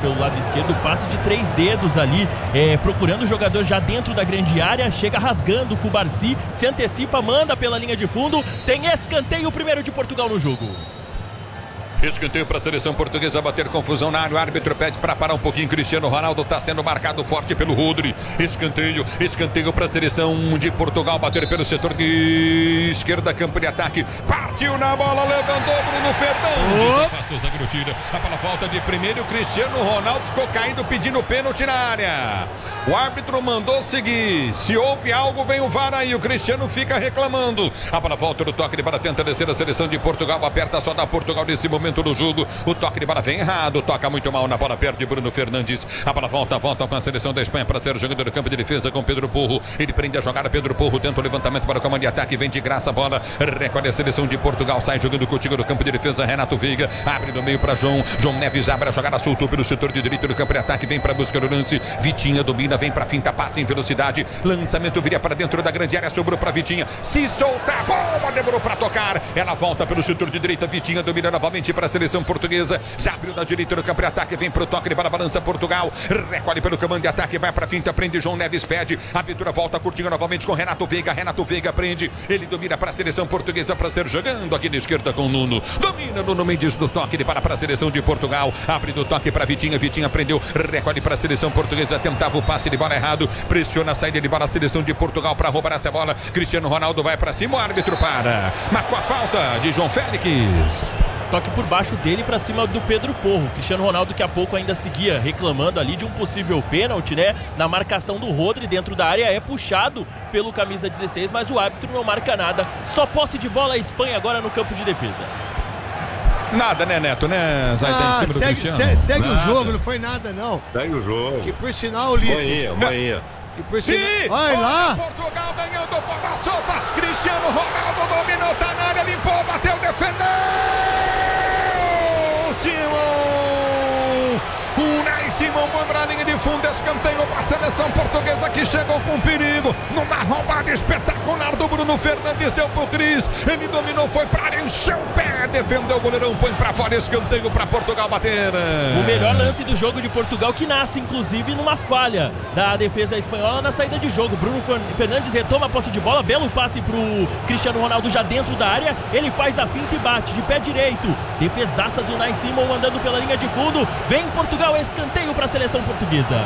pelo lado esquerdo, passe de 3 dedos ali, procurando o jogador já dentro da grande área, chega rasgando o Cubarsi, se antecipa, manda pela linha de fundo, tem escanteio, o primeiro de Portugal no jogo. Escanteio para a seleção portuguesa bater confusão na área. O árbitro pede para parar um pouquinho. Cristiano Ronaldo está sendo marcado forte pelo Rodri. Escanteio para a seleção de Portugal bater pelo setor de esquerda, campo de ataque. Partiu na bola, levantou Bruno Fernandes. Afasta o zagueiro, tira. A bola volta de primeiro. O Cristiano Ronaldo ficou caído pedindo pênalti na área. O árbitro mandou seguir. Se houve algo, vem o VAR aí. O Cristiano fica reclamando. A bola volta do toque de bola, tenta descer a seleção de Portugal. Aperta só da Portugal nesse momento do jogo. O toque de bola vem errado. Toca muito mal na bola, perde Bruno Fernandes. A bola volta com a seleção da Espanha para ser jogador do campo de defesa com Pedro Porro. Ele prende a jogada. Pedro Porro tenta o levantamento para o comando de ataque. Vem de graça a bola. Recolhe a seleção de Portugal. Sai jogando contigo no campo de defesa. Renato Veiga abre no meio para João Neves. Abre a jogada, soltou pelo setor de direito do campo de ataque. Vem para buscar o lance. Vitinha domina, vem para finta, passa em velocidade. Lançamento viria para dentro da grande área. Sobrou para Vitinha. Se soltar, bola, demorou para tocar. Ela volta pelo setor de direita. Vitinha domina novamente para a seleção portuguesa. Já abriu da direita no campo de ataque. Vem para o toque de bola, balança Portugal. Recolhe pelo comando de ataque. Vai para finta, prende João Neves, pede. A abertura volta curtinho novamente com Renato Veiga. Renato Veiga prende. Ele domina para a seleção portuguesa para ser jogando aqui na esquerda com o Nuno. Domina Nuno Mendes do toque de bola para a seleção de Portugal. Abre do toque para Vitinha. Vitinha prendeu. Recolhe para a seleção portuguesa. Tentava o passe de bola errado. Pressiona a saída de bola a seleção de Portugal para roubar essa bola. Cristiano Ronaldo vai para cima. O árbitro para. Marcou a falta de João Félix. Toque por baixo dele para cima do Pedro Porro. Cristiano Ronaldo que há pouco ainda seguia reclamando ali de um possível pênalti, né? Na marcação do Rodri dentro da área, é puxado pelo camisa 16, mas o árbitro não marca nada. Só posse de bola a Espanha agora no campo de defesa. Nada, né, Neto, né? Segue o jogo, não foi nada, não. Segue o jogo. Que por sinal, Ulisses. Manhã. Que por sinal. Olha lá. Portugal ganhando, bola solta. Cristiano Ronaldo dominou, tá na área, limpou, bateu, defendeu. Unai Simão foi para a linha de fundo, escanteio para a seleção portuguesa que chegou com perigo, numa roubada espetacular do Bruno Fernandes, deu pro Cris, ele dominou, foi para área, encheu o pé, defendeu o goleirão, põe para fora, escanteio para Portugal bater. O melhor lance do jogo de Portugal, que nasce inclusive numa falha da defesa espanhola na saída de jogo. Bruno Fernandes retoma a posse de bola, belo passe pro Cristiano Ronaldo já dentro da área, ele faz a finta e bate de pé direito, defesaça do Unai Simão andando pela linha de fundo, vem Portugal, escanteio para a seleção portuguesa.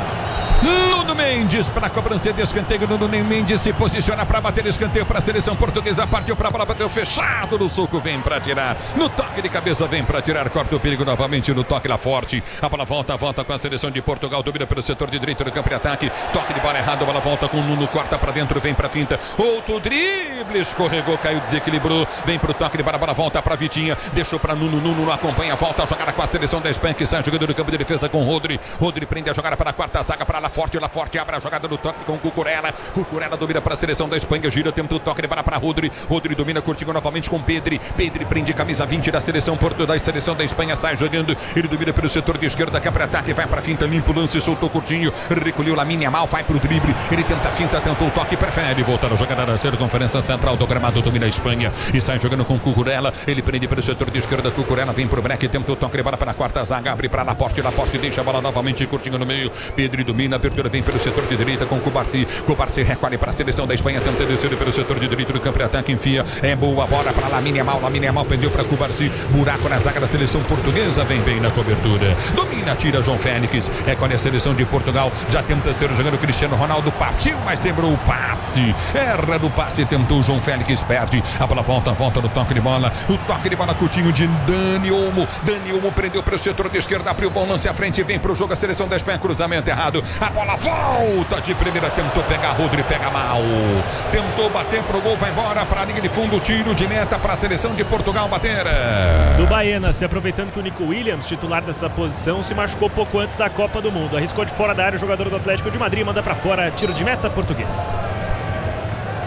Nuno Mendes para a cobrança de escanteio. Nuno Mendes se posiciona para bater escanteio para a seleção portuguesa. Partiu para a bola, bateu fechado no soco, vem para tirar. No toque de cabeça, vem para tirar. Corta o perigo novamente no toque lá forte. A bola volta com a seleção de Portugal. Domina pelo setor de direito do campo de ataque. Toque de bola errado, a bola volta com o Nuno. Corta para dentro, vem para finta. Outro drible, escorregou, caiu, desequilibrou. Vem para o toque de bola, a bola volta para Vitinha. Deixou para Nuno. Nuno não acompanha, volta a jogada com a seleção da Espanha que sai jogando no campo de defesa com Rodri. Rodri prende a jogada para a quarta zaga, para lá forte, abre a jogada do toque com Cucurella. Cucurella domina para a seleção da Espanha, gira, tenta o toque de bola para Rodri. Rodri domina, curtindo novamente com Pedri. Pedri prende camisa 20 da seleção da Espanha, sai jogando. Ele domina pelo setor de esquerda, que para ataque, vai para finta, limpo o lance, soltou curtinho, recolheu Lamine Yamal, vai para o drible. Ele tenta a finta, tentou o toque, prefere voltar a jogada da circunferência central do gramado, domina a Espanha e sai jogando com Cucurella. Ele prende pelo setor de esquerda, Cucurella vem para o break, tenta o toque de bola para a quarta zaga, abre para Laporte, deixa a bola novamente curtinho no meio. Pedri domina, abertura vem pelo setor de direita com Cubarsi. Cubarsi recolhe para a seleção da Espanha, tenta descer pelo setor de direito do campo de ataque, enfia. É boa bola para Lamine Yamal, pendeu para Cubarsi. Buraco na zaga da seleção portuguesa, vem bem na cobertura. Domina, tira João Félix. Recolhe a seleção de Portugal, já tenta ser jogando Cristiano Ronaldo, partiu, mas demorou o passe. Erra do passe, tentou João Félix, perde. A bola volta no toque de bola. O toque de bola curtinho de Dani Olmo. Dani Olmo prendeu para o setor de esquerda, abriu bom lance à frente, vem para o jogo a seleção da Espanha, cruzamento errado. A bola volta de primeira, tentou pegar, Rodri pega mal. Tentou bater pro gol, vai embora para a linha de fundo, tiro de meta para a seleção de Portugal bater. Do Baena, se aproveitando que o Nico Williams, titular dessa posição, se machucou pouco antes da Copa do Mundo. Arriscou de fora da área, o jogador do Atlético de Madrid manda para fora, tiro de meta português.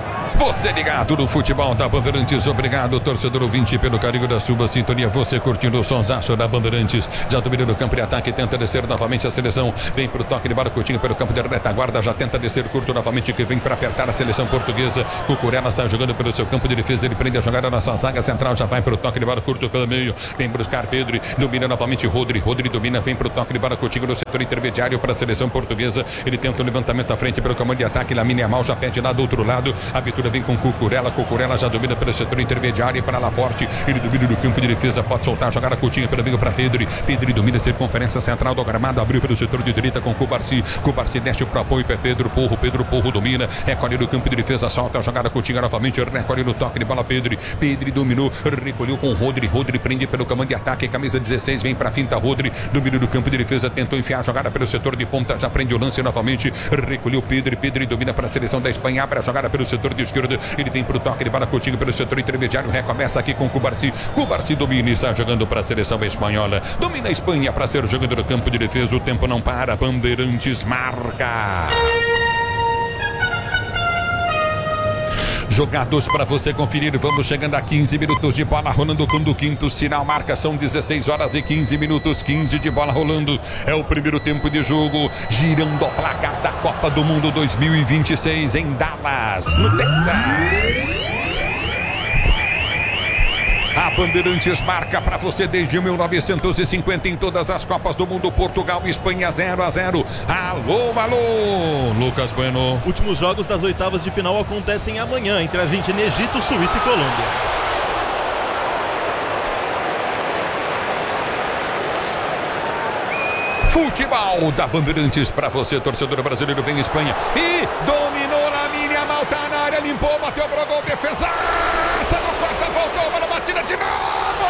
Você ligado no futebol da Bandeirantes. Obrigado, torcedor ouvinte, pelo carinho da sua sintonia. Você curtindo o sonsaço da Bandeirantes. Já domina no campo de ataque, tenta descer novamente a seleção. Vem pro toque de Coutinho pelo campo de retaguarda. Já tenta descer curto novamente, que vem para apertar a seleção portuguesa. Cucurella está jogando pelo seu campo de defesa. Ele prende a jogada na sua zaga central. Já vai pro toque de curto pelo meio. Vem buscar Pedro. Domina novamente Rodri. Rodri domina. Vem pro toque de Coutinho no setor intermediário para a seleção portuguesa. Ele tenta o levantamento à frente pelo comando de ataque. Lamine Yamal já pede lá do outro lado. A abertura vem com Cucurella. Cucurella já domina pelo setor intermediário e para Laporte. Ele domina do campo de defesa. Pode soltar a jogada Coutinho pelo meio para Pedro. Pedro domina a circunferência central do gramado. Abriu pelo setor de direita com Cubarsi. Cubarsi desce pro apoio para Pedro Porro. Pedro Porro domina. Recolhe do campo de defesa. Solta a jogada Coutinho novamente. Recolhe no toque de bola Pedro. Pedro dominou. Recolheu com Rodri. Rodri prende pelo comando de ataque. Camisa 16 vem para finta Rodri. Domina do campo de defesa. Tentou enfiar a jogada pelo setor de ponta. Já prende o lance novamente. Recolheu Pedro. Pedro domina para a seleção da Espanha. Abre a jogada pelo setor de esquerda. Ele vem pro toque de bola Coutinho pelo setor intermediário. Recomeça aqui com Cubarsi. Cubarsi domina e está jogando para a seleção espanhola. Domina a Espanha para ser jogando no campo de defesa. O tempo não para. Bandeirantes marca. Jogados para você conferir. Vamos chegando a 15 minutos de bola rolando com o quinto sinal. Marca são 16 horas e 15 minutos. 15 de bola rolando. É o primeiro tempo de jogo. Girando o placar da Copa do Mundo 2026 em Dallas, no Texas. A Bandeirantes marca para você desde 1950 em todas as Copas do Mundo. Portugal e Espanha 0-0. Alô, alô, Lucas Bueno. Últimos jogos das oitavas de final acontecem amanhã entre Argentina, Egito, Suíça e Colômbia. Futebol da Bandeirantes para você, torcedor brasileiro. Vem Espanha e dominou Lamine Yamal, tá na área, limpou, bateu pro gol, defesaça do Costa, voltou para a batida de novo.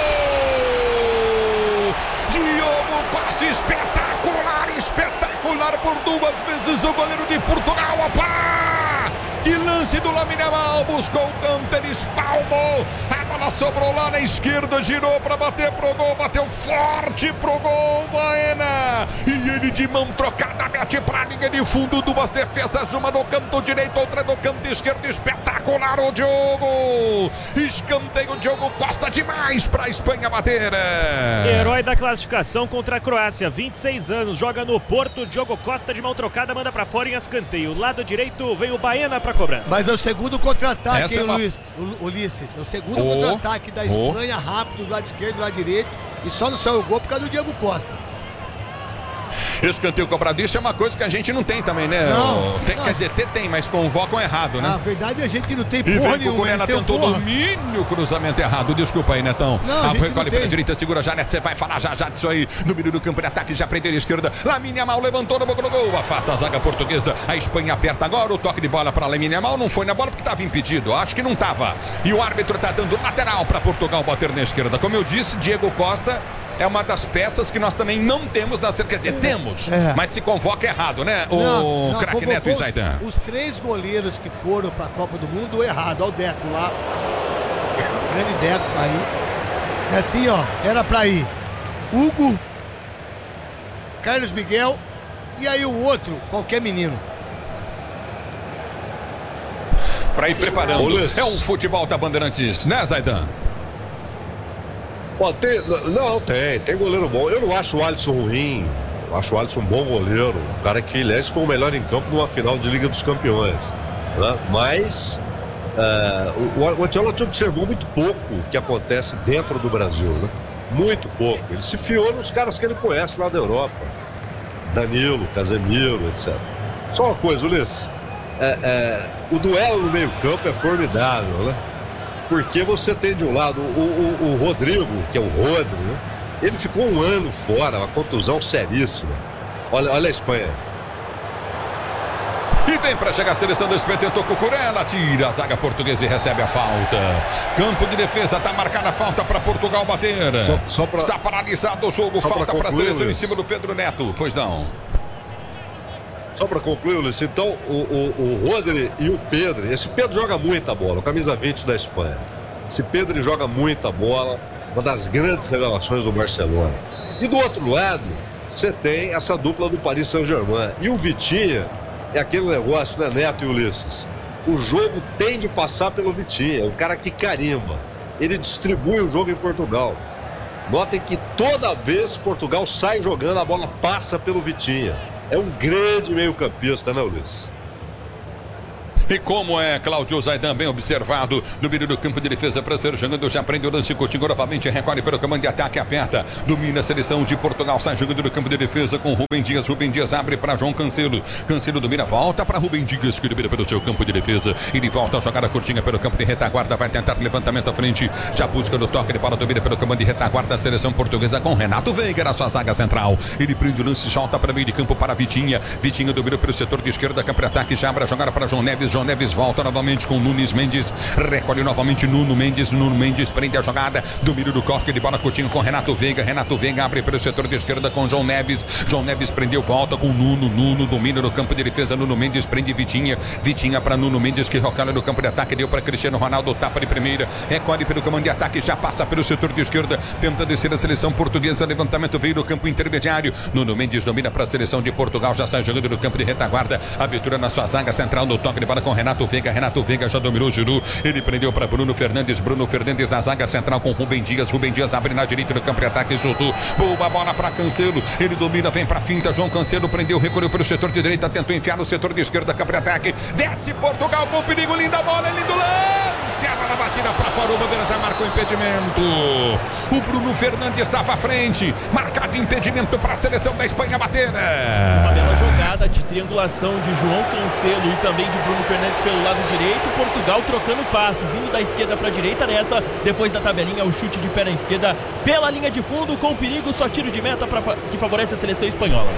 Diogo Costa, espetacular, espetacular por duas vezes o goleiro de Portugal. Opa! Que lance do Lamine Yamal, buscou o canto, ele espalmou. A bola sobrou lá na esquerda, girou para bater pro gol, bateu forte pro gol, Baena. E ele de mão trocada mete para a linha de fundo, duas defesas, uma no canto direito, outra no canto esquerdo. Espetacular o Diogo. Escanteio, o Diogo Costa demais para a Espanha bater. Herói da classificação contra a Croácia, 26 anos, joga no Porto. Diogo Costa de mão trocada, manda para fora em escanteio. Lado direito vem o Baena para cobrança. Mas é o segundo contra-ataque, é Ulisses. É o segundo contra-ataque da Espanha, rápido, do lado esquerdo, do lado direito. E só não saiu o gol por causa do Diogo Costa. Escanteio cobrado, isso é uma coisa que a gente não tem também, né? Não, quer dizer, tem, mas convocam errado, né? Na verdade, a gente não tem porra nenhuma. Ela tentou domínio, cruzamento errado. Desculpa aí, Netão. Não, recolhe pela direita, segura já, Neto. Você vai falar já disso aí. No meio do campo de ataque, já prendeu a esquerda. Lamine Yamal levantou no boca do gol. Afasta a zaga portuguesa. A Espanha aperta agora. O toque de bola para Lamine Yamal. Não foi na bola porque estava impedido. Acho que não estava. E o árbitro está dando lateral para Portugal bater na esquerda. Como eu disse, Diego Costa é uma das peças que nós também não temos na cerca. Quer dizer, temos, mas se convoca errado, né? O craque Neto e Zaidan. Os três goleiros que foram para a Copa do Mundo errado. Olha o Deco lá. Grande Deco aí. É assim, ó. Era para ir Hugo, Carlos Miguel e aí o outro, qualquer menino. Para ir preparando. É um futebol da Bandeirantes, né, Zaidan? Tem goleiro bom. Eu não acho o Alisson ruim. Eu acho o Alisson um bom goleiro. Um cara que, aliás, foi o melhor em campo numa final de Liga dos Campeões, né? Mas o Ancelotti observou muito pouco o que acontece dentro do Brasil, né? Muito pouco. Ele se fiou nos caras que ele conhece lá da Europa. Danilo, Casemiro, etc. Só uma coisa, Ulisses. O duelo no meio campo é formidável, né? Porque você tem de um lado o Rodrigo, que é o Rodri, né? Ele ficou um ano fora, uma contusão seríssima. Olha a Espanha. E vem para chegar a seleção da Espanha, tentou Cucurella, tira a zaga portuguesa e recebe a falta. Campo de defesa, está marcada a falta para Portugal bater. Está paralisado o jogo, falta para a seleção em cima do Pedro Neto. Pois não. Só para concluir, Ulisses, então o Rodri e o Pedro, esse Pedro joga muita bola, o camisa 20 da Espanha. Esse Pedro joga muita bola, uma das grandes revelações do Barcelona. E do outro lado, você tem essa dupla do Paris Saint-Germain. E o Vitinha é aquele negócio, né, Neto e Ulisses? o jogo tem de passar pelo Vitinha. É um cara que carimba. Ele distribui o jogo em Portugal. Notem que toda vez Portugal sai jogando, a bola passa pelo Vitinha. É um grande meio-campista, né, Ulisses? E como é Cláudio Zaidan, bem observado, no meio do campo de defesa para ser jogando, já prende o lance, Coutinho novamente, recolhe pelo comando de ataque, aperta, domina a seleção de Portugal, sai jogando no campo de defesa com Rubem Dias abre para João Cancelo, Cancelo domina, volta para Rubem Dias, que domina pelo seu campo de defesa, ele volta a jogar a curtinha pelo campo de retaguarda, vai tentar levantamento à frente, já busca no toque de bola, domina pelo comando de retaguarda a seleção portuguesa com Renato Veiga na sua zaga central, ele prende o lance, solta para meio de campo para Vitinha domina pelo setor de esquerda, campo de ataque, já abre a jogar para João Neves volta novamente com Nunes Mendes, recolhe novamente Nuno Mendes prende a jogada, domínio do corte de bola, Coutinho com Renato Veiga abre pelo setor de esquerda com João Neves prendeu, volta com Nuno domina no campo de defesa, Nuno Mendes prende Vitinha para Nuno Mendes que recolhe no campo de ataque, deu para Cristiano Ronaldo, tapa de primeira, recolhe pelo comando de ataque, já passa pelo setor de esquerda, tenta descer a seleção portuguesa, levantamento veio no campo intermediário, Nuno Mendes domina para a seleção de Portugal, já sai jogando no campo de retaguarda, abertura na sua zaga central, no toque de bola com Renato Veiga já dominou o Giroud, ele prendeu para Bruno Fernandes na zaga central com Rubem Dias abre na direita no campo de ataque, soltou, boa bola para Cancelo, ele domina, vem para finta, João Cancelo prendeu, recolheu pelo setor de direita, tentou enfiar no setor de esquerda, campo de ataque, desce Portugal com perigo, linda bola, lindo lance, a bola batida para fora, o Bandeira já marcou impedimento, o Bruno Fernandes estava à frente, marcado impedimento para a seleção da Espanha bater. Uma bela jogada de triangulação de João Cancelo e também de Bruno Fernandes pelo lado direito, Portugal trocando passes, indo da esquerda para a direita nessa, depois da tabelinha, o chute de perna esquerda pela linha de fundo, com perigo, só tiro de meta que favorece a seleção espanhola.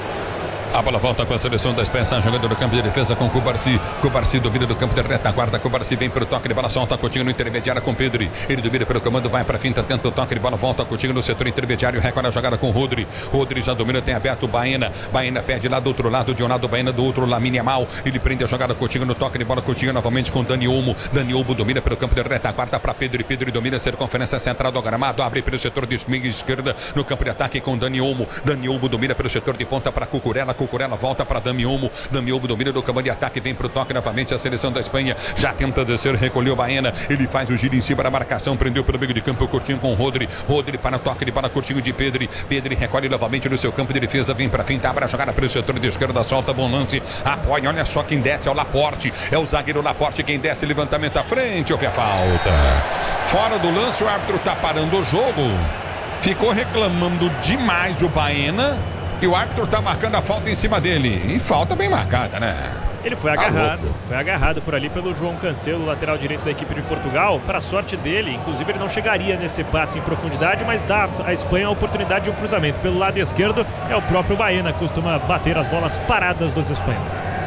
A bola volta com a seleção da Espanha, jogando no campo de defesa com Cubarsi domina do campo de retaguarda, Cubarsi vem para o toque de bola, solta Coutinho no intermediário com Pedri, ele domina pelo comando, vai para a finta, tenta o toque de bola, volta Coutinho no setor intermediário, recolhe a jogada com Rodri já domina, tem aberto Baena perde lá do outro lado, Dionado Baena do outro, Lamine Yamal, ele prende a jogada Coutinho no toque de bola, Coutinho novamente com Dani Olmo domina pelo campo de retaguarda para Pedri domina a circunferência central do gramado, abre pelo setor de esquerda, no campo de ataque com Dani Olmo domina pelo setor de ponta para Cucurella volta para Dani Olmo domina do campo de ataque, vem para o toque novamente a seleção da Espanha, já tenta descer, recolheu Baena, ele faz o giro em cima da marcação, prendeu pelo meio de campo, Coutinho com Rodri para o toque de bola, Coutinho de Pedri recolhe novamente no seu campo de defesa, vem para frente, abre a jogada pelo setor de esquerda, solta, bom lance, apoia, olha só quem desce, é o Laporte, é o zagueiro Laporte quem desce, levantamento à frente, houve a falta, fora do lance, o árbitro está parando o jogo, ficou reclamando demais o Baena, e o árbitro está marcando a falta em cima dele. E falta bem marcada, né? Ele foi agarrado por ali pelo João Cancelo, lateral direito da equipe de Portugal. Para sorte dele, inclusive ele não chegaria nesse passe em profundidade, mas dá à Espanha a oportunidade de um cruzamento. Pelo lado esquerdo é o próprio Baena que costuma bater as bolas paradas dos espanhóis.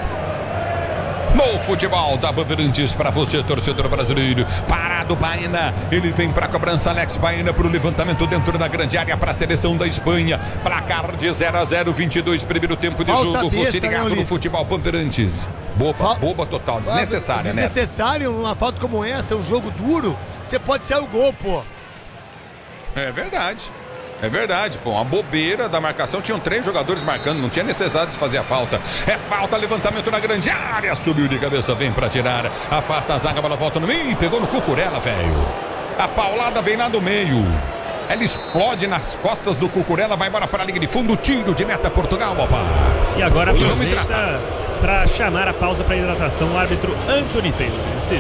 No futebol da Bandeirantes para você, torcedor brasileiro. Parado Baena, ele vem para a cobrança, Alex Baena para o levantamento dentro da grande área para a seleção da Espanha. Placar de 0-0, 22, primeiro tempo de jogo. Você ligado no futebol Bandeirantes. Boba total, desnecessária, né? Desnecessário, numa falta como essa, um jogo duro, você pode sair o gol, pô. É verdade, pô, uma bobeira da marcação, tinham 3 jogadores marcando, não tinha necessidade de fazer a falta, é falta, levantamento na grande área, subiu de cabeça, vem pra tirar, afasta a zaga, a bola volta no meio, pegou no Cucurella, velho, a paulada vem lá do meio, ela explode nas costas do Cucurella, vai embora para a linha de fundo, tiro de meta Portugal, opa. E agora aproveita para chamar a pausa para hidratação o árbitro Anthony Taylor,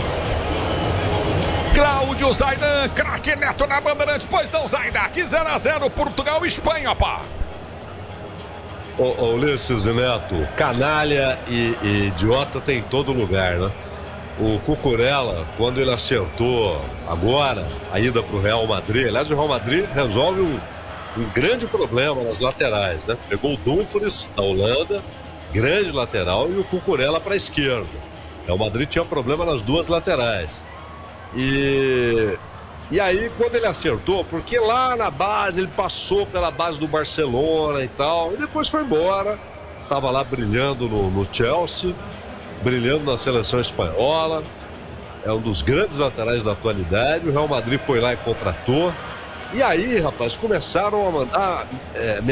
Cláudio Zaidan, craque Neto na Bandeirantes, pois não, Zaidan, aqui 0-0, Portugal e Espanha, pá. Ulisses e Neto, canalha e idiota tem em todo lugar, né? O Cucurella, quando ele acertou agora a ida para o Real Madrid, aliás, o Real Madrid resolve um grande problema nas laterais, né? Pegou o Dumfries da Holanda, grande lateral, e o Cucurella para a esquerda. O Real Madrid tinha problema nas duas laterais. E aí, quando ele acertou, porque lá na base, ele passou pela base do Barcelona e tal, e depois foi embora, estava lá brilhando no Chelsea, brilhando na seleção espanhola, é um dos grandes laterais da atualidade, o Real Madrid foi lá e contratou, e aí, rapaz, começaram a mandar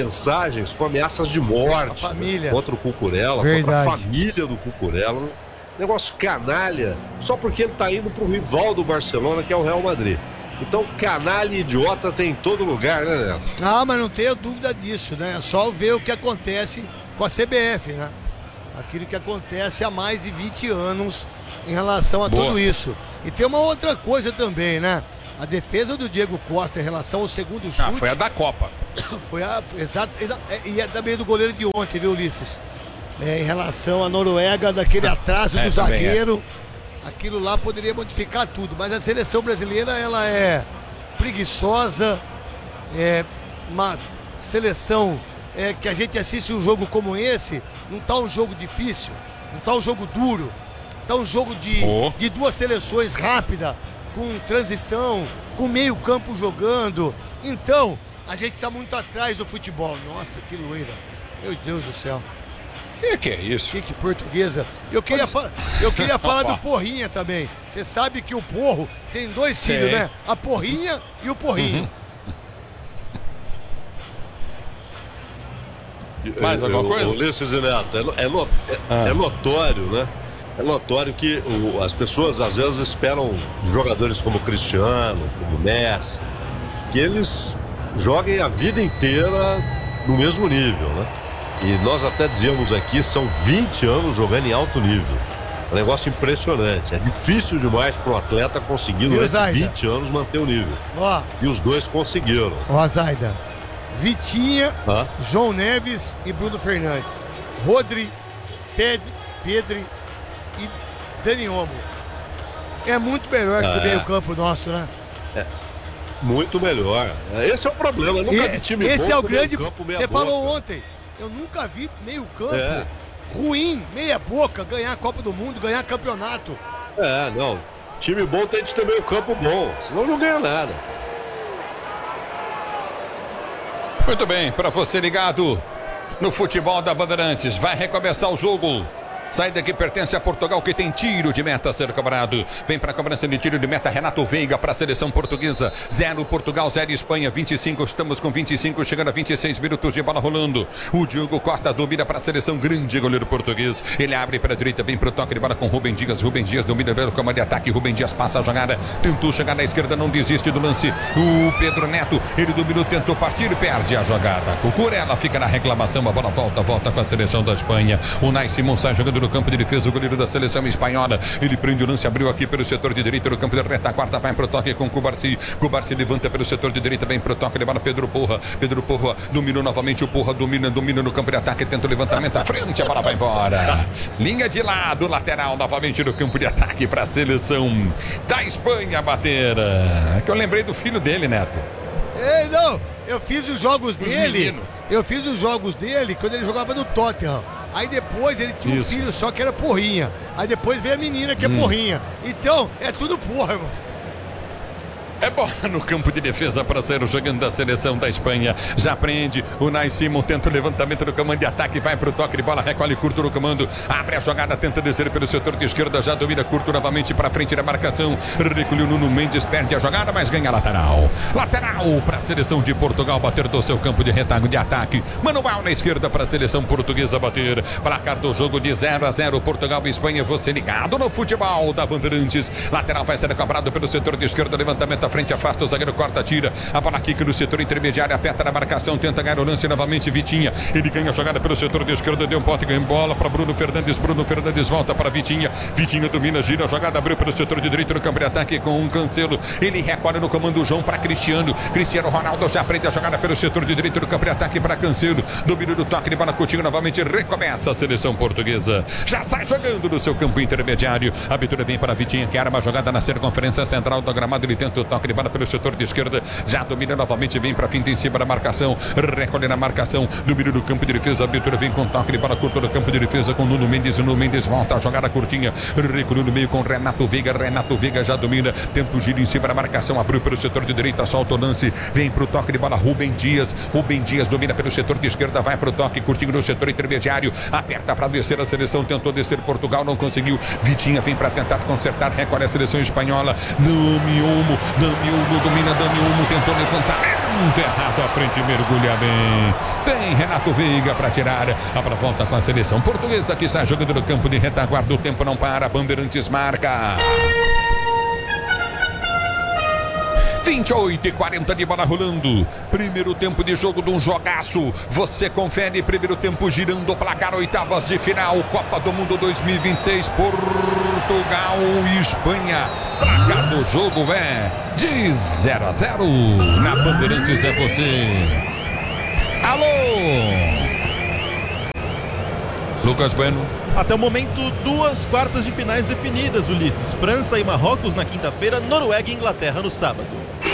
mensagens com ameaças de morte, né, contra o Cucurella, contra a família do Cucurella. Negócio canalha, só porque ele tá indo pro rival do Barcelona, que é o Real Madrid. Então, canalha e idiota tem em todo lugar, né, Neto? Ah, mas não tenho dúvida disso, né? É só ver o que acontece com a CBF, né? Aquilo que acontece há mais de 20 anos em relação a tudo isso. E tem uma outra coisa também, né? A defesa do Diego Costa em relação ao segundo chute... foi a da Copa. Foi a... Exato. E é também do goleiro de ontem, viu, Ulisses? Em relação à Noruega, daquele atraso do zagueiro... Aquilo lá poderia modificar tudo, mas a seleção brasileira, ela é preguiçosa, é uma seleção que a gente assiste um jogo como esse, não tá um jogo difícil, não tá um jogo duro, tá um jogo de duas seleções rápidas, com transição, com meio campo jogando, então a gente tá muito atrás do futebol. Nossa, que loira, meu Deus do céu. Que é isso? Que portuguesa. Eu queria falar do Porrinha também. Você sabe que o Porro tem dois filhos, né? A Porrinha e o Porrinho. Mais alguma coisa? Ulisses e Neto, é notório, né? É notório que as pessoas às vezes esperam de jogadores como Cristiano, como Messi, que eles joguem a vida inteira no mesmo nível, né? E nós até dizíamos aqui, são 20 anos jogando em alto nível. É um negócio impressionante. É difícil demais para um atleta conseguir durante 20 anos manter o nível. E os dois conseguiram. Zaida, Vitinha, João Neves e Bruno Fernandes. Rodri, Pedri e Dani Olmo. É muito melhor que o meio campo nosso, né? Muito melhor. Esse é o problema. Eu nunca vi time esse bom é o grande. Você falou ontem. Eu nunca vi meio campo ruim, meia boca, ganhar a Copa do Mundo, ganhar campeonato. Não. Time bom tem de ter meio campo bom, senão não ganha nada. Muito bem, para você ligado no futebol da Bandeirantes, vai recomeçar o jogo. Saída que pertence a Portugal, que tem tiro de meta a ser cobrado. Vem para a cobrança de tiro de meta Renato Veiga para a seleção portuguesa. 0 Portugal, 0 Espanha, 25. Estamos com 25, chegando a 26 minutos de bola rolando. O Diogo Costa domina para a seleção, grande goleiro português. Ele abre para a direita, vem para o toque de bola com Rubem Dias. Rubem Dias domina pelo comando de ataque. Rubem Dias passa a jogada, tentou chegar na esquerda, não desiste do lance. O Pedro Neto, ele dominou, tentou partir e perde a jogada. Cucurella fica na reclamação, a bola volta com a seleção da Espanha. O Nai Simon sai jogando no campo de defesa, o goleiro da seleção espanhola. Ele prende o lance, abriu aqui pelo setor de direita no campo de retaguarda, vai pro toque com Cubarci. Cubarci levanta pelo setor de direita, vem pro toque, leva Pedro Porra. Pedro Porra dominou novamente, o Porra domina no campo de ataque, tenta o levantamento à frente, a bola vai embora. Linha de lado, lateral novamente no campo de ataque para a seleção da Espanha bater. É que eu lembrei do filho dele, Neto. Não, eu fiz os jogos dele. Eu fiz os jogos dele quando ele jogava no Tottenham. Aí depois ele tinha um filho só que era Porrinha. Aí depois veio a menina que é Porrinha. Então, é tudo porra, irmão. É bola no campo de defesa para sair o jogando da seleção da Espanha. Já prende o Nai Simon, tenta o levantamento do comando de ataque, vai para o toque de bola, recolhe curto no comando, abre a jogada, tenta descer pelo setor de esquerda, já domina curto novamente para frente da marcação. Recolheu Nuno Mendes, perde a jogada, mas ganha lateral. Lateral para a seleção de Portugal bater do seu campo de retago de ataque. Manual na esquerda para a seleção portuguesa bater. Placar do jogo de 0-0, Portugal e Espanha. Você ligado no futebol da Bandeirantes. Lateral vai ser cobrado pelo setor de esquerda, levantamento frente, afasta o zagueiro, corta, tira. A bola quica no setor intermediário, aperta na marcação, tenta ganhar o lance novamente. Vitinha, ele ganha a jogada pelo setor de esquerda, deu um pote, ganha bola para Bruno Fernandes. Bruno Fernandes volta para Vitinha. Vitinha domina, gira a jogada, abriu pelo setor de direito no campo de ataque com um Cancelo. Ele recolhe no comando o João para Cristiano. Cristiano Ronaldo já prende a jogada pelo setor de direito no campo de ataque para Cancelo. Domínio do toque de bola, Coutinho novamente recomeça a seleção portuguesa. Já sai jogando no seu campo intermediário. A abertura vem para Vitinha, que arma a jogada na circunferência central do gramado. Ele tenta o toque de bola pelo setor de esquerda, já domina novamente, vem para finta em cima da marcação, recolhe na marcação, domínio do campo de defesa, a abertura vem com toque de bola curta no campo de defesa com Nuno Mendes. Nuno Mendes volta a jogada curtinha, recolheu no meio com Renato Veiga já domina, tenta o giro em cima da marcação, abriu pelo setor de direita, solta o lance, vem para o toque de bola Rubem Dias domina pelo setor de esquerda, vai para o toque curtinho no setor intermediário, aperta para descer a seleção, tentou descer Portugal, não conseguiu. Vitinha vem para tentar consertar, recolhe a seleção espanhola. Dani Olmo domina, Dani Olmo tentou levantar. muito errado à frente, mergulha bem. Vem Renato Veiga para tirar. A bola volta com a seleção portuguesa que sai jogando no campo de retaguarda. O tempo não para, Bandeirantes marca. 28:40 de bola rolando. Primeiro tempo de jogo de um jogaço. Você confere, primeiro tempo girando o placar, oitavas de final, Copa do Mundo 2026, Portugal e Espanha. Placar do jogo é de 0-0. Na Bandeirantes é você. Alô! Lucas Bueno. Até o momento, 2 quartas de finais definidas, Ulisses. França e Marrocos na quinta-feira, Noruega e Inglaterra no sábado.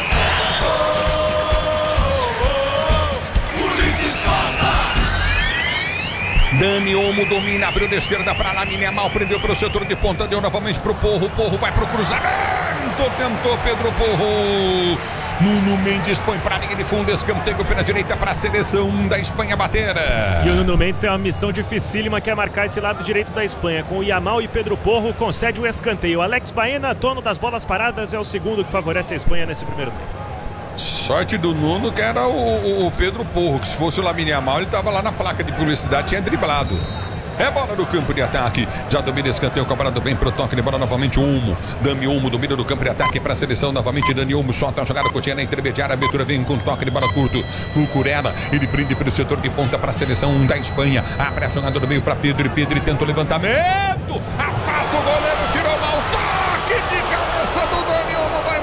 Dani Olmo domina, abriu da esquerda para Lamine Yamal, prendeu para o setor de ponta, deu novamente para o Porro. Porro vai para o cruzamento, tentou Pedro Porro. Nuno Mendes põe para a linha de fundo, escanteio pela direita para a seleção da Espanha bater. E o Nuno Mendes tem uma missão dificílima, que é marcar esse lado direito da Espanha. Com o Yamal e Pedro Porro, concede o escanteio. Alex Baena, dono das bolas paradas, é o segundo que favorece a Espanha nesse primeiro tempo. Sorte do Nuno que era o Pedro Porro, que se fosse o Lamine Yamal, ele estava lá na placa de publicidade, tinha driblado. É bola no campo de ataque. Já domina escanteio, cobrado bem pro toque de bola novamente. Olmo. Dani Olmo domina no campo de ataque para a seleção novamente. Dani Olmo solta a jogada, Coutinho na intermediária. A abertura vem com toque de bola curto. O Cucurella, ele prende pelo setor de ponta para a seleção da Espanha. Abre a jogada do meio para Pedro. E Pedro tenta o levantamento. Afasta o goleiro, tirou mal. Toque de cabeça do Dani Olmo, vai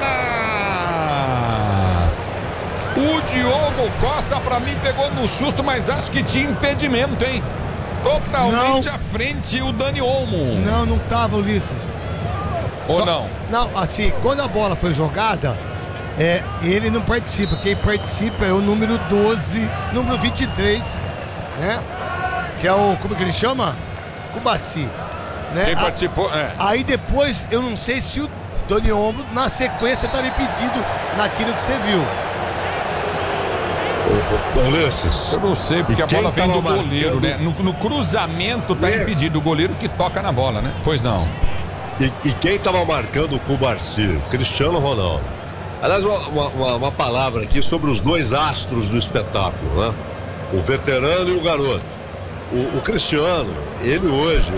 embora. O Diogo Costa, para mim, pegou no susto, mas acho que tinha impedimento, hein? Totalmente à frente o Dani Olmo. Não tava, Ulisses. Ou não? Não, assim, quando a bola foi jogada, ele não participa. Quem participa é o número 12, número 23, né? Que é o, como que ele chama? Cubaci, né? Quem participou, Aí depois, eu não sei se o Dani Olmo, na sequência, estaria impedido naquilo que você viu. Ulisses, eu não sei, porque a bola vem do goleiro, né? No cruzamento tá impedido, o goleiro que toca na bola, né? Pois não. E quem estava marcando o Cubarci? Cristiano Ronaldo. Aliás, uma palavra aqui sobre os dois astros do espetáculo, né? O veterano e o garoto. O Cristiano, ele hoje,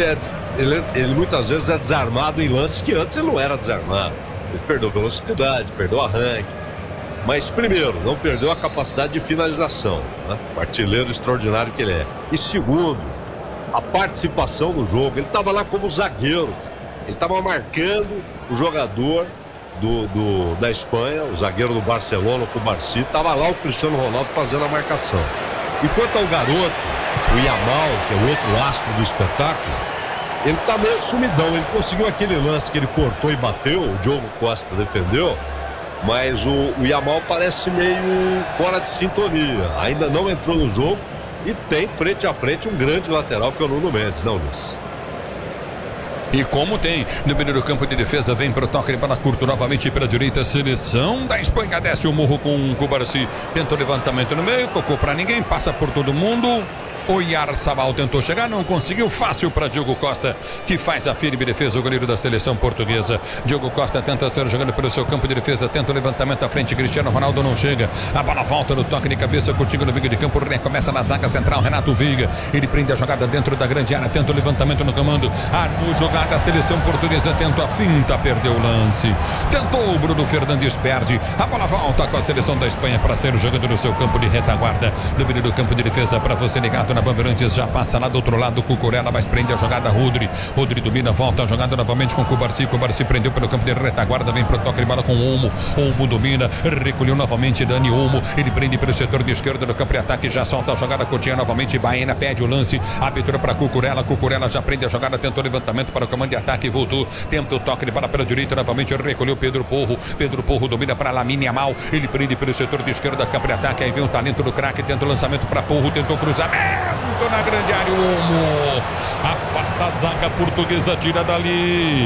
ele muitas vezes é desarmado em lances que antes ele não era desarmado. Ele perdeu velocidade, perdeu arranque. Mas, primeiro, não perdeu a capacidade de finalização, né? O artilheiro extraordinário que ele é. E segundo, a participação no jogo. Ele estava lá como zagueiro. Ele estava marcando o jogador da Espanha, o zagueiro do Barcelona, o Cubarci. Estava lá o Cristiano Ronaldo fazendo a marcação. E quanto ao garoto, o Yamal, que é o outro astro do espetáculo, ele está meio sumidão. Ele conseguiu aquele lance que ele cortou e bateu, o Diogo Costa defendeu. Mas o Yamal parece meio fora de sintonia. Ainda não entrou no jogo e tem frente a frente um grande lateral que é o Nuno Mendes, não, Luiz? E como tem, no meio do campo de defesa, vem pro toque de bola curto novamente pela direita, seleção da Espanha, desce o morro com o Cubarci, tenta o levantamento no meio, tocou pra ninguém, passa por todo mundo. Oyarzabal tentou chegar, não conseguiu, fácil para Diogo Costa, que faz a firme defesa, o goleiro da seleção portuguesa. Diogo Costa tenta ser jogando pelo seu campo de defesa, tenta o levantamento à frente, Cristiano Ronaldo não chega, a bola volta no toque de cabeça, Coutinho no meio de campo, recomeça na zaga central, Renato Veiga, ele prende a jogada dentro da grande área, tenta o levantamento no comando, no jogada, a seleção portuguesa tenta a finta, perdeu o lance, tentou o Bruno Fernandes, perde, a bola volta com a seleção da Espanha para ser jogando no seu campo de retaguarda, no meio do campo de defesa, para você ligado na Bandeirantes, já passa lá do outro lado, Cucurella, mas prende a jogada, Rodri domina, volta a jogada novamente com o Cubarci prendeu pelo campo de retaguarda, vem pro toque de bola com o Olmo domina, recolheu novamente Dani Olmo, ele prende pelo setor de esquerda do campo de ataque, já solta a jogada, Coutinho novamente, Baena pede o lance, abertura para Cucurella já prende a jogada, tentou o levantamento para o comando de ataque, voltou, tenta o toque de bola pela direita, novamente recolheu Pedro Porro domina para Lamine Yamal, ele prende pelo setor de esquerda do campo de ataque, aí vem o talento do craque, tenta o lançamento para Porro, tentou cruzamento na grande área, o Olmo afasta a zaga portuguesa, tira dali,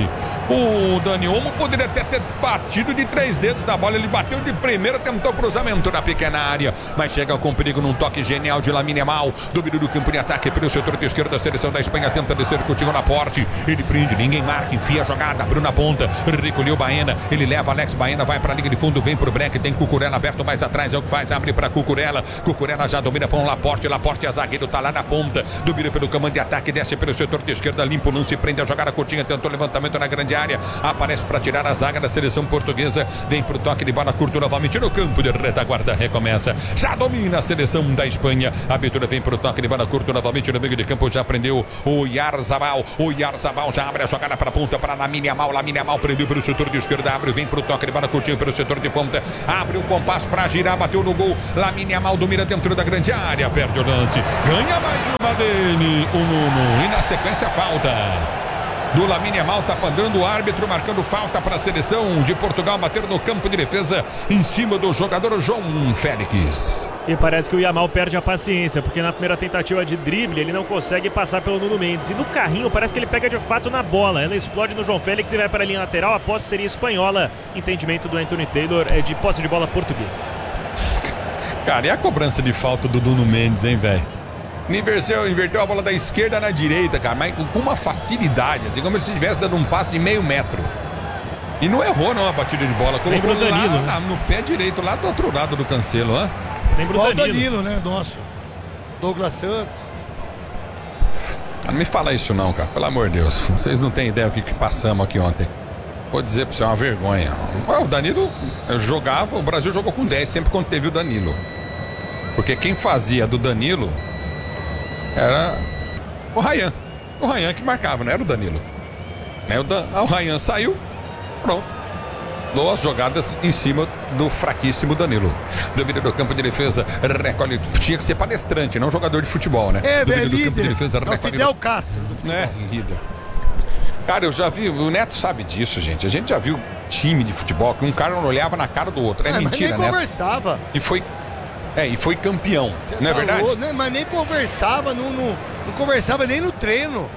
O Dani Olmo poderia até ter batido de 3 dedos da bola. Ele bateu de primeira, tentou cruzamento na pequena área, mas chega com perigo num toque genial de Lamine Yamal. Domínio do campo de ataque pelo setor de esquerda. A seleção da Espanha tenta descer contigo na porte. Ele prende, ninguém marca, enfia a jogada, abriu na ponta, recolheu Baena. Ele leva Alex Baena, vai pra linha de fundo, vem pro break. Tem Cucurella aberto mais atrás, é o que faz, abre pra Cucurella. Cucurella já domina para um Laporte. Laporte é zagueiro, tá lá na ponta. Domina pelo comando de ataque, desce pelo setor de esquerda, limpa o lance, prende a jogada curtinha, tentou levantamento na grande área, aparece para tirar a zaga da seleção portuguesa, vem pro toque de bola curto novamente no campo de retaguarda, recomeça, já domina a seleção da Espanha, a abertura vem pro toque de bola curto novamente no meio de campo, já prendeu o Yarzabal já abre a jogada para ponta para Lamine Yamal prendeu pelo setor de esquerda, abre, vem pro toque de bola curtinho pelo setor de ponta, abre o compasso para girar, bateu no gol, Lamine Yamal domina dentro da grande área, perde o lance, ganha mais uma dele, o Nuno, e na sequência falta do Lamine Yamal, tá pandando o árbitro, marcando falta para a seleção de Portugal, bater no campo de defesa em cima do jogador João Félix. E parece que o Yamal perde a paciência, porque na primeira tentativa de drible ele não consegue passar pelo Nuno Mendes, e no carrinho parece que ele pega de fato na bola, ela explode no João Félix e vai para a linha lateral, a posse seria espanhola, entendimento do Anthony Taylor é de posse de bola portuguesa. Cara, e a cobrança de falta do Nuno Mendes, hein, velho? Inverteu a bola da esquerda na direita, cara, mas com uma facilidade, assim como ele se estivesse dando um passe de meio metro. E não errou, não, a batida de bola. Colocou Danilo, lá no pé direito, lá do outro lado do Cancelo, ó. Lembra o Danilo, né, nosso. Douglas Santos. Não me fala isso não, cara, pelo amor de Deus. Vocês não têm ideia o que passamos aqui ontem. Vou dizer pra você, é uma vergonha. O Danilo jogava, o Brasil jogou com 10 sempre quando teve o Danilo. Porque quem fazia do Danilo era o Ryan. O Ryan que marcava, não era o Danilo. O Ryan saiu, pronto. Duas jogadas em cima do fraquíssimo Danilo. Domínio do campo de defesa, recolhe. Tinha que ser palestrante, não jogador de futebol, né? Domínio do campo de defesa, recolhe. Fidel Castro. Líder. Cara, eu já vi, o Neto sabe disso, gente. A gente já viu time de futebol que um cara não olhava na cara do outro. É mentira, Neto. Conversava. E foi campeão, não é verdade? Né? Mas nem conversava, não conversava nem no treino.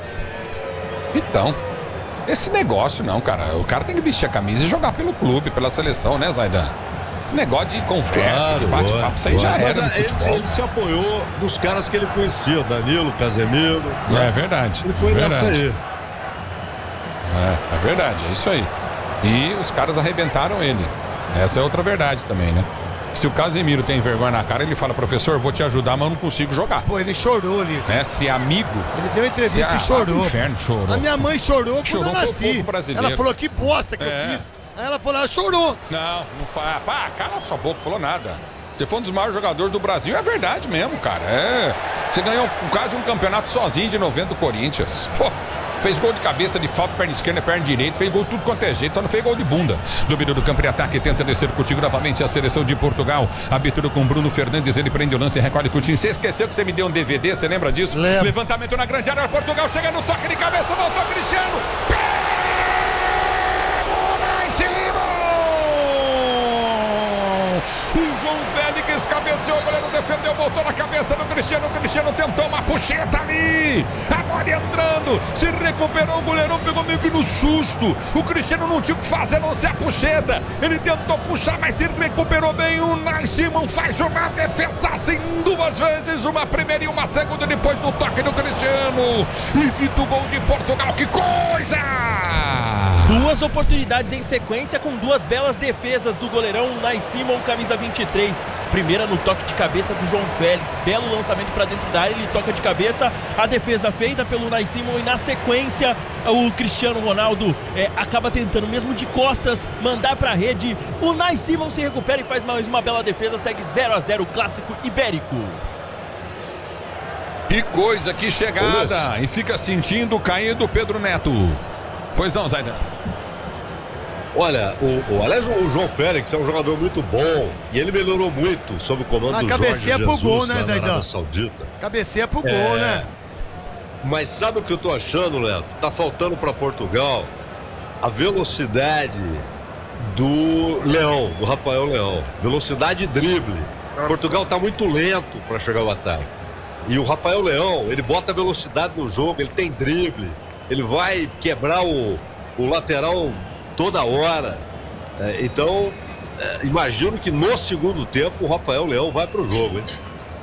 Então, esse negócio não, cara. O cara tem que vestir a camisa e jogar pelo clube, pela seleção, né, Zaidan? Esse negócio de conversa, de bate-papo, isso aí já era no futebol. Ele se apoiou dos caras que ele conhecia, Danilo, Casemiro. É verdade. Ele foi nessa aí. É verdade, é isso aí. E os caras arrebentaram ele. Essa é outra verdade também, né? Se o Casemiro tem vergonha na cara, ele fala, professor, vou te ajudar, mas eu não consigo jogar. Pô, ele chorou, Liz. Se amigo... Ele deu entrevista e chorou. Inferno, chorou. A minha mãe chorou quando eu nasci. Brasileiro. Ela falou, que bosta que eu fiz. Aí ela falou, ela chorou. Não fala. Pá, cala sua boca, falou nada. Você foi um dos maiores jogadores do Brasil, é verdade mesmo, cara. Você ganhou quase um campeonato sozinho de 90 do Corinthians. Pô. Fez gol de cabeça, de falta, perna esquerda, perna direita, fez gol tudo quanto é jeito, só não fez gol de bunda. Domínio do campo de ataque, tenta descer contigo novamente a seleção de Portugal. Abertura com Bruno Fernandes, ele prende o lance e recolhe Coutinho. Você esqueceu que você me deu um DVD, você lembra disso? Lembra. Levantamento na grande área, Portugal chega no toque de cabeça, voltou Cristiano. Pegou lá em cima! O João Félix cabeceou, o goleiro defendeu, voltou na cabeça do Cristiano. O Cristiano tentou uma puxeta ali. A bola entrando, se recuperou, o goleirão pegou meio que no susto. O Cristiano não tinha o que fazer, não ser a puxeta. Ele tentou puxar, mas se recuperou bem. O Unai Simon faz uma defesa assim 2 vezes, uma primeira e uma segunda depois do toque do Cristiano. E evita o gol de Portugal, que coisa! 2 oportunidades em sequência com 2 belas defesas do goleirão Unai Simon, camisa 23. Primeira no toque de cabeça do João Félix, belo lançamento para dentro da área, ele toca de cabeça, a defesa feita pelo Unai Simon e na sequência o Cristiano Ronaldo acaba tentando, mesmo de costas, mandar para a rede. O Unai Simon se recupera e faz mais uma bela defesa, segue 0-0 o clássico ibérico. Que coisa, que chegada! E fica sentindo caindo o Pedro Neto. Pois não, Zaidan. Olha, o João Félix é um jogador muito bom e ele melhorou muito sob o comando do Jorge Jesus pro gol, né, na Zaidan? Arábia Saudita. Cabeceia pro gol, né? Mas sabe o que eu tô achando, Léo? Tá faltando para Portugal a velocidade do Leão, do Rafael Leão. Velocidade e drible. Portugal tá muito lento para chegar ao ataque. E o Rafael Leão, ele bota velocidade no jogo, ele tem drible. Ele vai quebrar o o lateral toda hora. Então, imagino que no segundo tempo o Rafael Leão vai pro jogo, hein?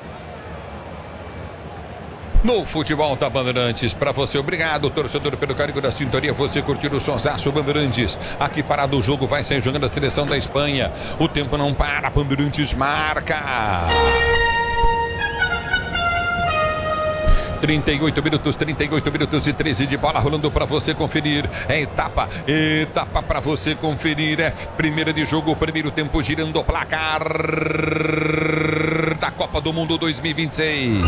No futebol da Bandeirantes, para você, obrigado, torcedor, pelo carinho da sintonia. Você curtiu o sonsaço Bandeirantes. Aqui parado o jogo, vai sair jogando a seleção da Espanha. O tempo não para, Bandeirantes marca. 38 minutos e 13 de bola rolando para você conferir. É etapa para você conferir. É primeira de jogo, primeiro tempo girando o placar da Copa do Mundo 2026.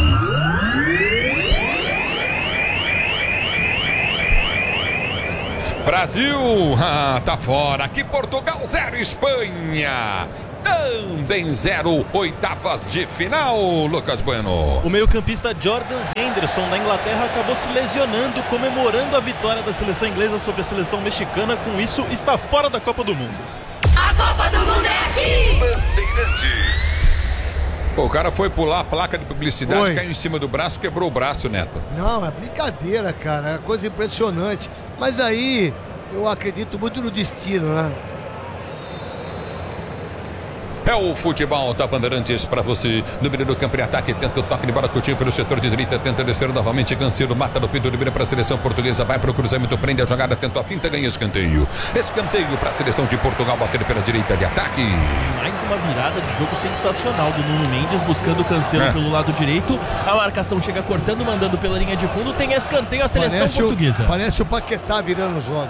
Brasil, tá fora. Aqui Portugal 0, Espanha também 0, oitavas de final, Lucas Bueno. O meio-campista Jordan Henderson da Inglaterra acabou se lesionando, comemorando a vitória da seleção inglesa sobre a seleção mexicana. Com isso, está fora da Copa do Mundo. A Copa do Mundo é aqui! Bandeirantes. Pô, o cara foi pular a placa de publicidade, Foi. caiu em cima do braço, quebrou o braço, Neto. Não, é brincadeira, cara. É coisa impressionante. Mas aí, eu acredito muito no destino, né? É o futebol da Bandeirantes para você. Número do campo de ataque, tenta o toque de bola, Coutinho pelo setor de direita, tenta descer novamente, Cancelo, mata no peito, libera para a seleção portuguesa, vai para o cruzamento, prende a jogada, tenta a finta, ganha escanteio. Escanteio para a seleção de Portugal, bater pela direita de ataque. Mais uma virada de jogo sensacional do Nuno Mendes, buscando o Cancelo pelo lado direito. A marcação chega cortando, mandando pela linha de fundo. Tem escanteio a seleção portuguesa. Parece o Paquetá virando o jogo.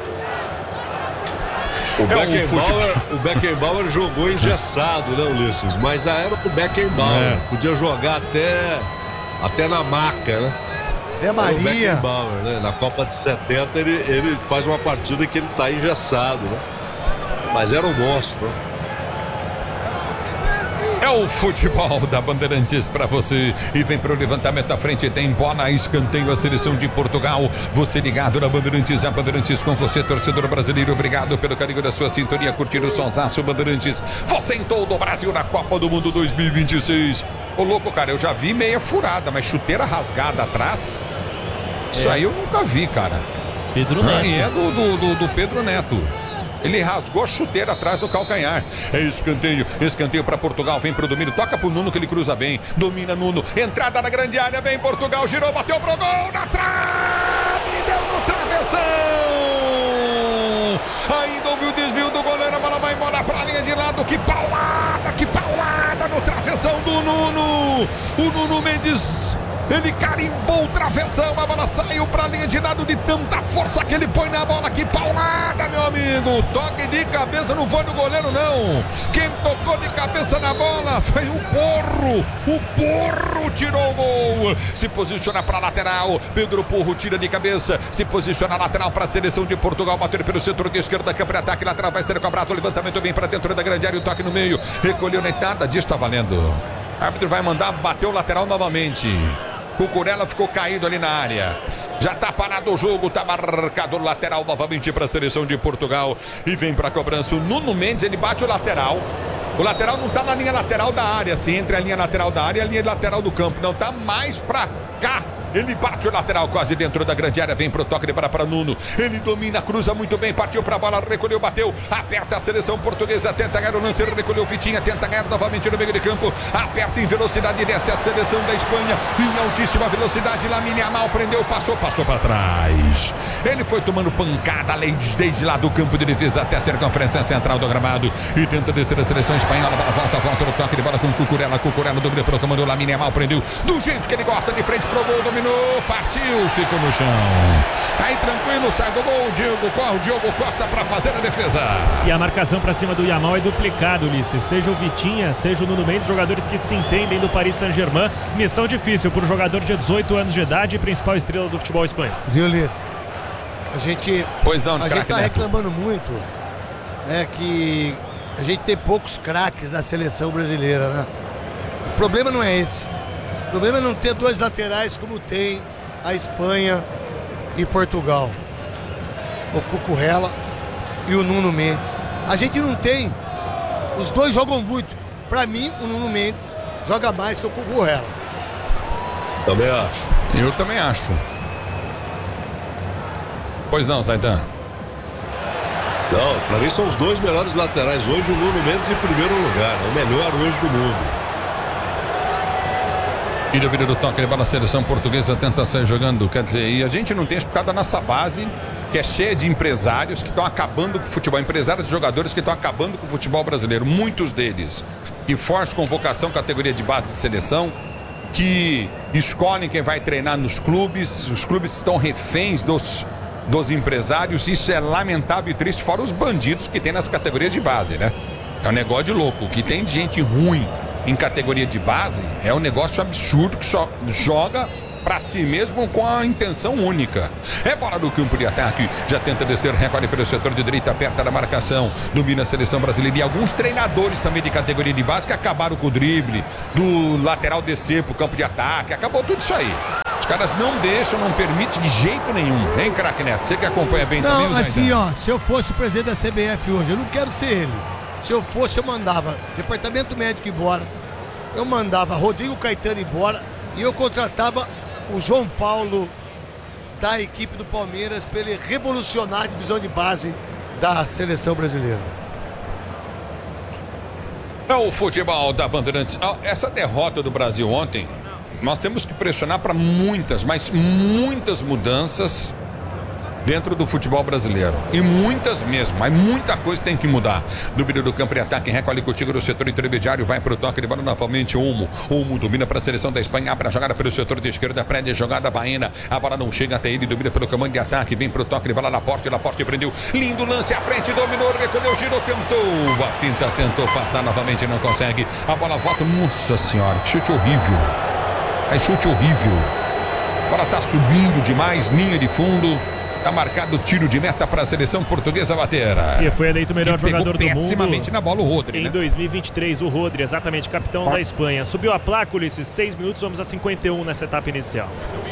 O Beckenbauer jogou engessado, né, Ulisses? Mas a era o Beckenbauer. Podia jogar até na maca, né? Zé O Maria. Beckenbauer, né? Na Copa de 70 ele faz uma partida que ele tá engessado, né? Mas era um monstro, né? É o futebol da Bandeirantes para você. E vem para o levantamento à frente. Tem bola, escanteio a seleção de Portugal. Você ligado na Bandeirantes. A Bandeirantes com você, torcedor brasileiro. Obrigado pelo carinho da sua sintonia. Curtindo o sonsaço Bandeirantes. Você em todo o Brasil na Copa do Mundo 2026. Ô louco, cara, eu já vi meia furada, mas chuteira rasgada atrás. Isso aí eu nunca vi, cara. Pedro Neto. E é do Pedro Neto. Ele rasgou a chuteira atrás do calcanhar. É escanteio para Portugal. Vem pro domínio, toca pro Nuno que ele cruza bem. Domina Nuno, entrada na grande área. Vem Portugal, girou, bateu pro gol. Na trave, deu no travessão. Ainda houve o desvio do goleiro. A bola vai embora pra linha de lado. Que paulada no travessão do Nuno. O Nuno Mendes. Ele carimbou o travessão, a bola saiu pra linha de lado de tanta força que ele põe na bola. Que paulada, meu amigo. Toque de cabeça, não foi do goleiro, não. Quem tocou de cabeça na bola foi o Porro. O Porro tirou o gol. Se posiciona pra lateral. Pedro Porro tira de cabeça. Se posiciona lateral pra seleção de Portugal. Bater pelo setor de esquerda, campo de ataque. Lateral vai ser cobrado. O levantamento vem pra dentro da grande área. O toque no meio. Recolheu na entrada. Disso tá valendo. O árbitro vai mandar bater o lateral novamente. Cucurella ficou caído ali na área. Já tá parado o jogo, tá marcado o lateral novamente para a seleção de Portugal. E vem para a cobrança o Nuno Mendes, ele bate o lateral. O lateral não tá na linha lateral da área, assim, entre a linha lateral da área e a linha lateral do campo. Não, tá mais pra cá. Ele bate o lateral quase dentro da grande área, vem pro toque de bola para Nuno. Ele domina, cruza muito bem, partiu pra bola, recolheu, bateu, aperta a seleção portuguesa, tenta ganhar o lance, recolheu Fitinha, tenta ganhar novamente no meio de campo, aperta em velocidade, desce a seleção da Espanha, em altíssima velocidade, Lamine Yamal prendeu, passou para trás. Ele foi tomando pancada desde lá do campo de defesa até a circunferência central do gramado e tenta descer a seleção espanhola, volta no toque de bola com Cucurella domina pelo comando, Lamine Yamal prendeu do jeito que ele gosta, de frente pro gol, dominou. Partiu, ficou no chão. Aí tranquilo, sai do gol. Corre o Diogo Costa para fazer a defesa. E a marcação para cima do Yamal é duplicado, Ulisses. Seja o Vitinha, seja o Nuno Mendes, jogadores que se entendem do Paris Saint-Germain. Missão difícil para o jogador de 18 anos de idade e principal estrela do futebol espanhol. Viu, Ulisses? A gente tá reclamando muito que a gente tem poucos craques na seleção brasileira, né? O problema não é esse. O problema é não ter dois laterais como tem a Espanha e Portugal. O Cucurella e o Nuno Mendes. A gente não tem. Os dois jogam muito. Pra mim, o Nuno Mendes joga mais que o Cucurella. Também acho. Eu também acho. Pois não, Zaidan. Não, pra mim são os dois melhores laterais hoje, o Nuno Mendes em primeiro lugar, é o melhor hoje do mundo. E devido do toque de bola, a seleção portuguesa tenta sair jogando, quer dizer, e a gente não tem explicado a nossa base, que é cheia de empresários que estão acabando com o futebol, empresários de jogadores que estão acabando com o futebol brasileiro, muitos deles, que forçam convocação, categoria de base de seleção, que escolhem quem vai treinar nos clubes, os clubes estão reféns dos empresários, isso é lamentável e triste, fora os bandidos que tem nas categorias de base, né? É um negócio de louco, o que tem de gente ruim em categoria de base é um negócio absurdo que só joga pra si mesmo com a intenção única. É bola do campo de ataque, já tenta descer, recolhe pelo setor de direita, aperta da marcação, domina a seleção brasileira e alguns treinadores também de categoria de base que acabaram com o drible, do lateral descer pro campo de ataque, acabou tudo isso aí. Os caras não deixam, não permitem de jeito nenhum. Hein, craque Neto? Você que acompanha bem também, Não, assim, ó, se eu fosse o presidente da CBF hoje, eu não quero ser ele. Se eu fosse, eu mandava departamento médico embora, eu mandava Rodrigo Caetano embora e eu contratava o João Paulo da equipe do Palmeiras para ele revolucionar a divisão de base da seleção brasileira. É o futebol da Bandeirantes. Essa derrota do Brasil ontem, nós temos que pressionar para muitas, mas muitas mudanças dentro do futebol brasileiro. E muitas mesmo, mas muita coisa tem que mudar. Domínio do campo de ataque, recolhe contigo no setor intermediário, vai pro toque de bola novamente. Olmo domina para a seleção da Espanha, abre a jogada pelo setor de esquerda, prende a jogada Baena, a bola não chega até ele, domina pelo comando de ataque, vem pro toque de bola, Laporte prendeu, lindo lance à frente, dominou, recolheu, girou, tentou, a finta, tentou passar novamente, não consegue, a bola volta, nossa senhora, que chute horrível, chute horrível, a bola tá subindo demais, linha de fundo. Tá marcado o tiro de meta para a seleção portuguesa bater. E foi eleito o melhor jogador do mundo. Pessimamente na bola o Rodri, em né? 2023, o Rodri, exatamente, capitão da Espanha. Subiu a placa, Ulisses, 6 minutos, vamos a 51 nessa etapa inicial.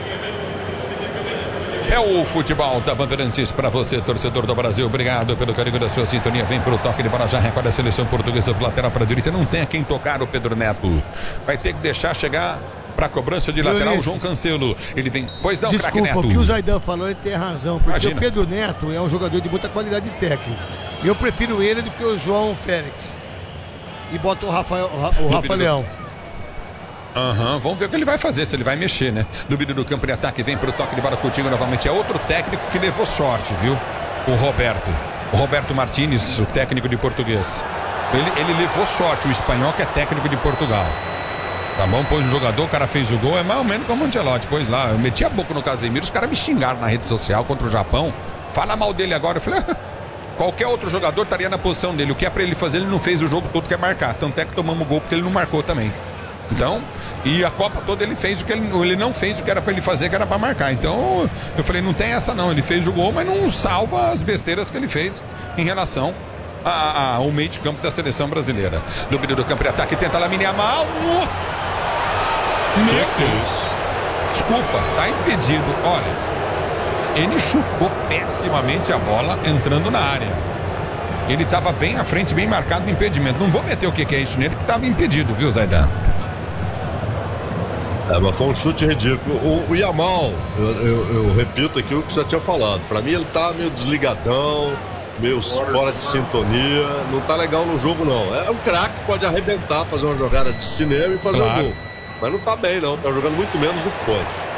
É o futebol da Bandeirantes para você, torcedor do Brasil. Obrigado pelo carinho da sua sintonia. Vem pro toque de bola, já recolhe a seleção portuguesa do lateral para a direita. Não tem a quem tocar o Pedro Neto. Vai ter que deixar chegar para a cobrança de lateral o João Cancelo. Ele vem, pois não, craque Neto. Desculpa, o que o Zaidan falou, ele tem razão. Porque Imagina. o Pedro Neto é um jogador de muita qualidade técnica. Eu prefiro ele do que o João Félix. E bota o Rafa Leão. Vamos ver o que ele vai fazer, se ele vai mexer, né? Domínio do campo de ataque, vem pro toque de bola contigo novamente. É outro técnico que levou sorte, viu? O Roberto Martínez, o técnico de português. Ele levou sorte, o espanhol que é técnico de Portugal. Tá bom, pôs o jogador, o cara fez o gol, é mais ou menos como o Ancelotti, pois lá, eu meti a boca no Casemiro, os caras me xingaram na rede social contra o Japão, fala mal dele agora, eu falei, qualquer outro jogador estaria na posição dele, o que é pra ele fazer, ele não fez o jogo todo que é marcar, tanto é que tomamos gol porque ele não marcou também. Então, e a Copa toda ele fez o que ele não fez o que era pra ele fazer, que era pra marcar, então eu falei, não tem essa não, ele fez o gol, mas não salva as besteiras que ele fez em relação ao meio de campo da seleção brasileira. Domínio do campo de ataque, tenta Lamine Yamal. Meu Deus. Desculpa, tá impedido. Olha, ele chutou pessimamente a bola entrando na área. Ele estava bem à frente, bem marcado no impedimento. Não vou meter o que é isso nele, que estava impedido, viu, Zaidan? Mas foi um chute ridículo. O Yamal, eu repito aquilo que você já tinha falado. Pra mim ele tá meio desligadão, meio fora de sintonia. Não tá legal no jogo, não. É um craque, pode arrebentar, fazer uma jogada de cinema e fazer um gol. Mas não tá bem, não. Tá jogando muito menos do que pode.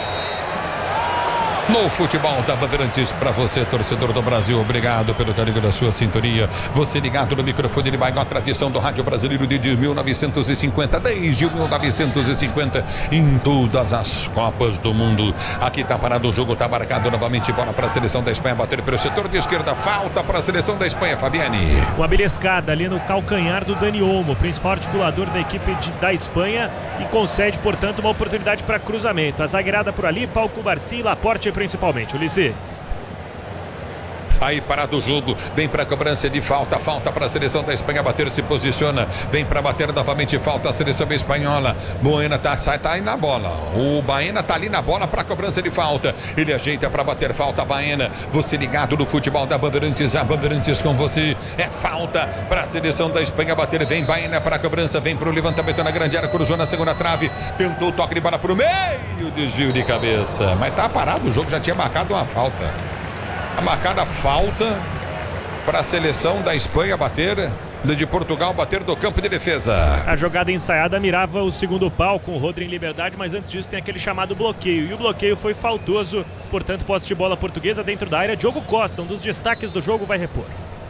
No futebol da Bandeirantes, para você, torcedor do Brasil, obrigado pelo carinho da sua sintonia. Você ligado no microfone de maior tradição do rádio brasileiro desde 1950, desde 1950, em todas as Copas do Mundo. Aqui tá parado o jogo, tá marcado novamente, bola para a seleção da Espanha, bater pelo setor de esquerda, falta para a seleção da Espanha, Fabiane. Uma beliscada ali no calcanhar do Dani Olmo, principal articulador da equipe da Espanha, e concede, portanto, uma oportunidade para cruzamento. A zagueirada por ali, Pau Cubarsí e Laporte principalmente. Ulisses. Aí parado o jogo, vem para a cobrança de falta para a seleção da Espanha bater, se posiciona, vem para bater novamente, falta a seleção espanhola. Baena tá aí na bola, o Baena tá ali na bola para a cobrança de falta, ele ajeita para bater falta, Baena. Você ligado no futebol da Bandeirantes, a Bandeirantes com você, é falta para a seleção da Espanha bater, vem Baena para a cobrança, vem para o levantamento na grande área, cruzou na segunda trave, tentou o toque de bola para o meio, desvio de cabeça, mas tá parado o jogo, já tinha marcado uma falta. A marcada falta para a seleção da Espanha bater, de Portugal bater do campo de defesa. A jogada ensaiada mirava o segundo pau com o Rodri em liberdade, mas antes disso tem aquele chamado bloqueio. E o bloqueio foi faltoso, portanto, posse de bola portuguesa dentro da área. Diogo Costa, um dos destaques do jogo, vai repor.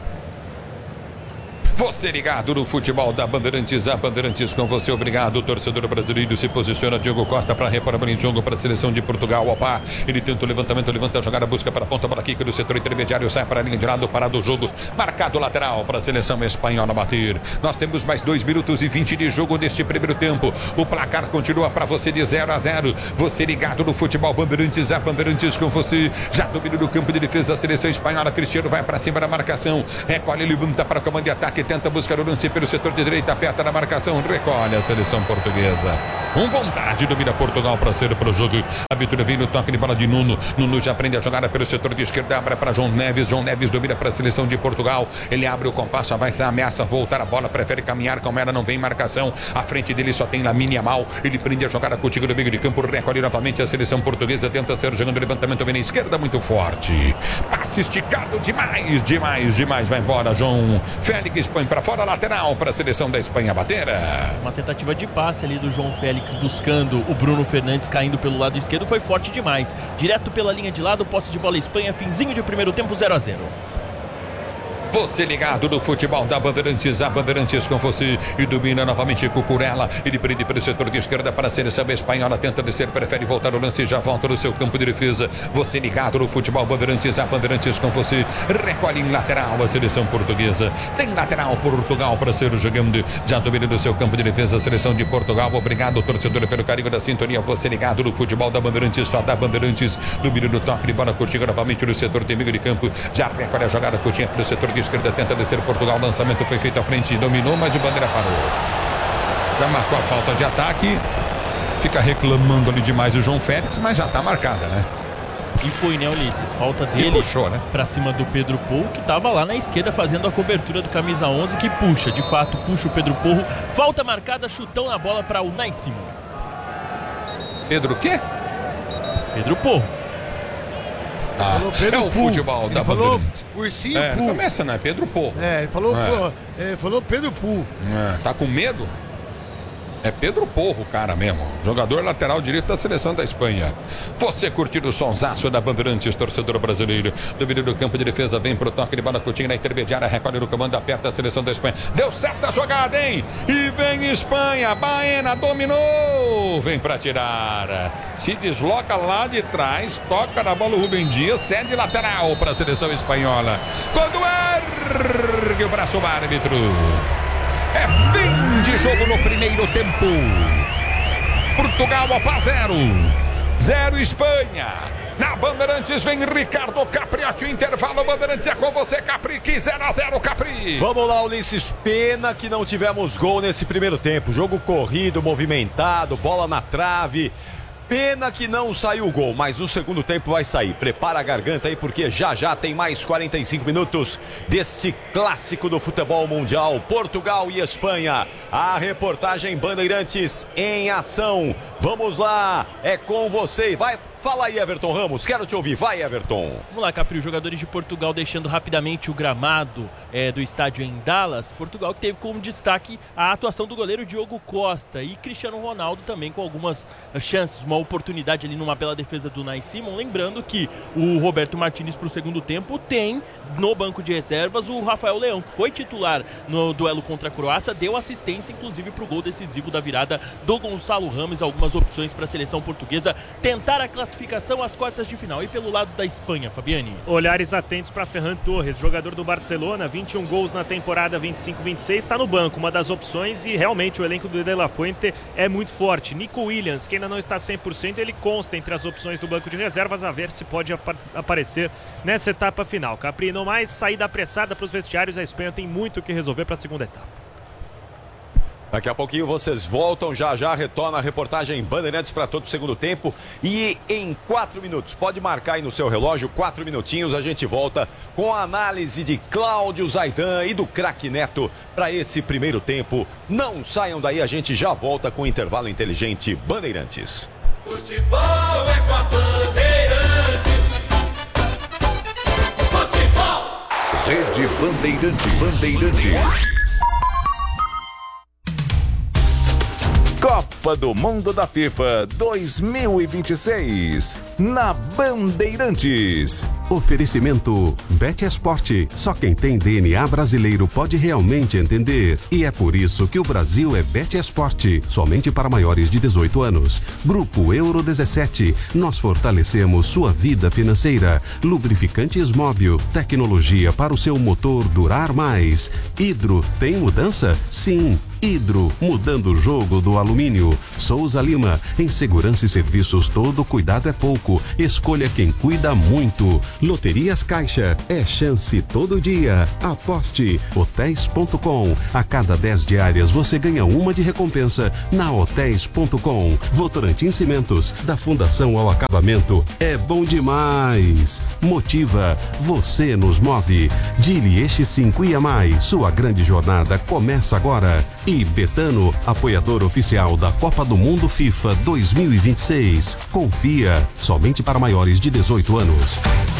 Você ligado no futebol da Bandeirantes, a Bandeirantes com você, obrigado, torcedor brasileiro. Se posiciona Diogo Costa para repor em jogo para a seleção de Portugal. Opa, ele tenta o levantamento, levanta a jogada, busca para a ponta, para aqui, no setor intermediário, sai para a linha de lado, parado o jogo, marcado lateral para a seleção espanhola bater. Nós temos mais 2 minutos e 20 de jogo neste primeiro tempo. O placar continua para você de 0-0. Você ligado no futebol Bandeirantes, a Bandeirantes com você. Já domina no campo de defesa a seleção espanhola. Cristiano vai para cima da marcação, recolhe, levanta para o comando de ataque, tenta buscar o lance pelo setor de direita, aperta na marcação, recolhe a seleção portuguesa. Com vontade, domina Portugal para ser para o jogo. A abertura vem no toque de bola de Nuno. Nuno já aprende a jogada pelo setor de esquerda, abre para João Neves. João Neves domina para a seleção de Portugal. Ele abre o compasso, vai ameaça voltar a bola, prefere caminhar com ela, não vem marcação. À frente dele só tem Lamine Yamal. Ele prende a jogada contigo no meio de campo, recolhe novamente a seleção portuguesa, tenta ser jogando levantamento, vem na esquerda, muito forte. Passe esticado demais. Vai embora, João Félix põe para fora, lateral para a seleção da Espanha bater. Uma tentativa de passe ali do João Félix buscando o Bruno Fernandes caindo pelo lado esquerdo, foi forte demais. Direto pela linha de lado, posse de bola Espanha, finzinho de primeiro tempo, 0-0. Você ligado no futebol da Bandeirantes, a Bandeirantes com você, e domina novamente Cucurella. Ele prende pelo setor de esquerda para a seleção espanhola, tenta descer, prefere voltar o lance e já volta no seu campo de defesa. Você ligado no futebol Bandeirantes, a Bandeirantes com você, recolhe em lateral a seleção portuguesa. Tem lateral Portugal para ser jogando, já domina no seu campo de defesa a seleção de Portugal. Obrigado, torcedor, pelo carinho da sintonia. Você ligado no futebol da Bandeirantes, só da Bandeirantes, domina no toque de bola, curtindo novamente no setor de meio de campo, já recolhe a jogada, curtinha pelo setor de esquerda, tenta descer Portugal, lançamento foi feito à frente, dominou, mas o Bandeira parou. Já marcou a falta de ataque, fica reclamando ali demais o João Félix, mas já tá marcada, né? E foi, né, Ulisses? Falta dele puxou, né? Pra cima do Pedro Porro, que tava lá na esquerda fazendo a cobertura do camisa 11, que puxa, de fato, puxa o Pedro Porro. Falta marcada, chutão na bola para o Unai Simon. Pedro o quê? Pedro Porro. É o futebol da Bandeirantes. Ursinho Não começa, né? Pedro Porro. Ele falou Pedro Porro. Tá com medo? É Pedro Porro, cara mesmo. Jogador lateral direito da seleção da Espanha. Você curtindo o sonsaço da Bandeirantes, torcedor brasileiro. Domínio do campo de defesa, vem pro toque de bola, curtinho na intermediária, recolhe no comando, aperta a seleção da Espanha. Deu certa a jogada, hein? E vem Espanha, Baena dominou. Vem pra tirar. Se desloca lá de trás, toca na bola o Rubem Dias, cede lateral pra seleção espanhola. Quando ergue o braço o árbitro. É fim de jogo no primeiro tempo. Portugal, opa, 0 Espanha. Na Bandeirantes vem Ricardo Capriotti. Intervalo, Bandeirantes é com você, Capri. 0-0, Capri. Vamos lá, Ulisses. Pena que não tivemos gol nesse primeiro tempo. Jogo corrido, movimentado, bola na trave. Pena que não saiu o gol, mas no segundo tempo vai sair. Prepara a garganta aí, porque já tem mais 45 minutos deste clássico do futebol mundial. Portugal e Espanha. A reportagem Bandeirantes em ação. Vamos lá, é com você. Vai, fala aí, Everton Ramos. Quero te ouvir. Vai, Everton. Vamos lá, Capri. Os jogadores de Portugal deixando rapidamente o gramado do estádio em Dallas. Portugal que teve como destaque a atuação do goleiro Diogo Costa e Cristiano Ronaldo também com algumas chances, uma oportunidade ali numa bela defesa do Unai Simon. Lembrando que o Roberto Martínez para o segundo tempo tem no banco de reservas o Rafael Leão, que foi titular no duelo contra a Croácia, deu assistência inclusive para o gol decisivo da virada do Gonçalo Ramos. Algumas opções para a seleção portuguesa tentar a classificação às quartas de final. E pelo lado da Espanha, Fabiani? Olhares atentos para Ferran Torres, jogador do Barcelona, 21 gols na temporada 25-26, está no banco, uma das opções, e realmente o elenco do De La Fuente é muito forte. Nico Williams, que ainda não está 100%, ele consta entre as opções do banco de reservas, a ver se pode aparecer nessa etapa final. Capri, no mais, saída apressada para os vestiários, a Espanha tem muito o que resolver para a segunda etapa. Daqui a pouquinho vocês voltam, já retorna a reportagem Bandeirantes para todo o segundo tempo. E em 4 minutos, pode marcar aí no seu relógio, 4 minutinhos, a gente volta com a análise de Cláudio Zaidan e do craque Neto para esse primeiro tempo. Não saiam daí, a gente já volta com o intervalo inteligente Bandeirantes. Futebol é com a Bandeirantes. Futebol. Rede Bandeirantes. Copa do Mundo da FIFA 2026 na Bandeirantes. Oferecimento Bet Esporte. Só quem tem DNA brasileiro pode realmente entender. E é por isso que o Brasil é Bet Esporte. Somente para maiores de 18 anos. Grupo Euro 17. Nós fortalecemos sua vida financeira. Lubrificantes Móbil. Tecnologia para o seu motor durar mais. Hidro. Tem mudança? Sim. Hidro, mudando o jogo do alumínio. Souza Lima, em segurança e serviços todo cuidado é pouco. Escolha quem cuida muito. Loterias Caixa, é chance todo dia. Aposte. Hotéis.com. A cada 10 diárias você ganha uma de recompensa na Hotéis.com. Votorantim Cimentos, da Fundação ao Acabamento. É bom demais. Motiva, você nos move. Dili Eixo 5 e a mais. Sua grande jornada começa agora. E Betano, apoiador oficial da Copa do Mundo FIFA 2026. Confia, somente para maiores de 18 anos.